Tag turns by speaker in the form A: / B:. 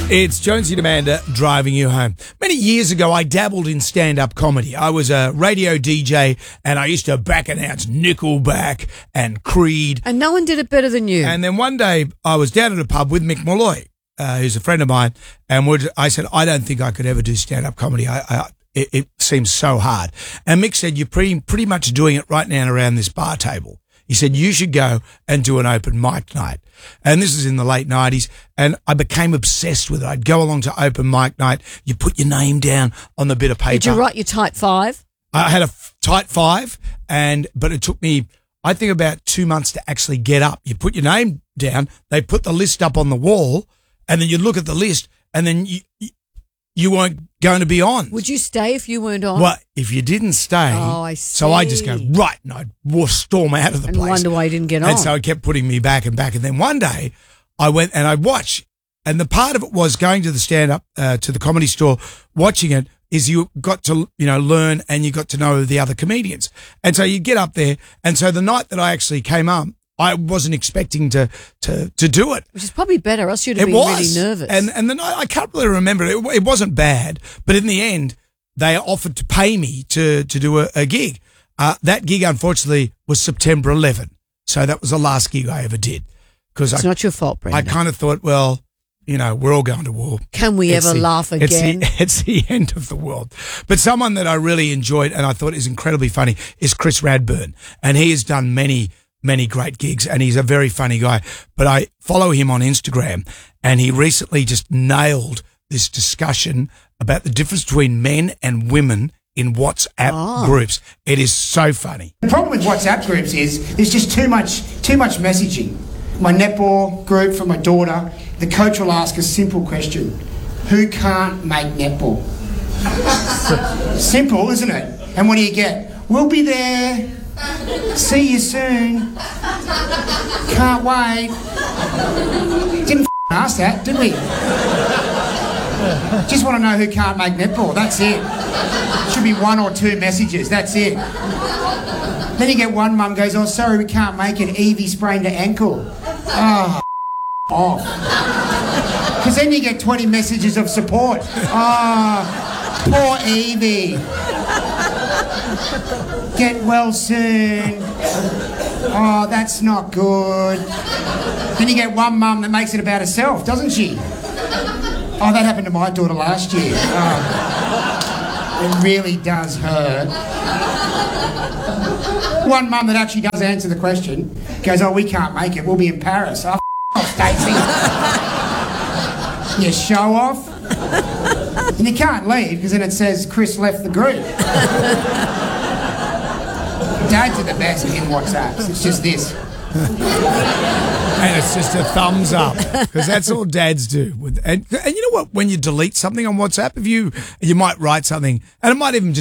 A: It's Jonesy and Amanda driving you home. Many years ago, I dabbled in stand-up comedy. I was a radio DJ, and I used to back-announce Nickelback and Creed.
B: And no one did it better than you.
A: And then one day, I was down at a pub with Mick Malloy, who's a friend of mine, and I said, I don't think I could ever do stand-up comedy. It seems so hard. And Mick said, you're pretty much doing it right now around this bar table. He said, you should go and do an open mic night. And this is in the late 90s. And I became obsessed with it. I'd go along to open mic night. You put your name down on the bit of paper.
B: Did you write your type 5?
A: I had a tight 5, but it took me, I think, about 2 months to actually get up. You put your name down. They put the list up on the wall, and then you look at the list, and then you weren't going to be on.
B: Would you stay if you weren't on?
A: Well, if you didn't stay.
B: Oh, I see.
A: So I just go, right, and I'd storm out of the place.
B: And wonder why you didn't get on.
A: And so it kept putting me back and back. And then one day I went and I watched, and the part of it was going to the stand-up, to the Comedy Store, watching it, is you got to, learn, and you got to know the other comedians. And so you get up there. And so the night that I actually came up, I wasn't expecting to do it.
B: Which is probably better, else you'd have been really nervous.
A: And the night, I can't really remember. It wasn't bad, but in the end, they offered to pay me to do a gig. That gig, unfortunately, was September 11. So that was the last gig I ever did.
B: It's not your fault, Brendan.
A: I kind of thought, well, we're all going to war.
B: Can we ever laugh again?
A: It's the end of the world. But someone that I really enjoyed and I thought is incredibly funny is Chris Radburn. And he has done many great gigs, and he's a very funny guy. But I follow him on Instagram, and he recently just nailed this discussion about the difference between men and women in WhatsApp groups. It is so funny.
C: The problem with WhatsApp groups is there's just too much messaging. My netball group for my daughter, the coach will ask a simple question: who can't make netball? Simple, isn't it? And what do you get? We'll be there. See you soon. Can't wait. Didn't ask that, did we? Just want to know who can't make netball. That's it. Should be 1 or 2 messages. That's it. Then you get one mum goes, oh, sorry, we can't make it. Evie sprained her ankle. Oh, off. Because then you get 20 messages of support. Oh, poor Evie. Get well soon. Oh, that's not good. Then you get one mum that makes it about herself, doesn't she? Oh, that happened to my daughter last year. Oh, it really does hurt. One mum that actually does answer the question goes, oh, we can't make it. We'll be in Paris. Oh, off, Stacey. You show off. And you can't leave because then it says Chris left the group. Dads are the best in WhatsApps. It's just this.
A: And it's just a thumbs up, because that's all dads do. And you know what? When you delete something on WhatsApp, you might write something, and it might even just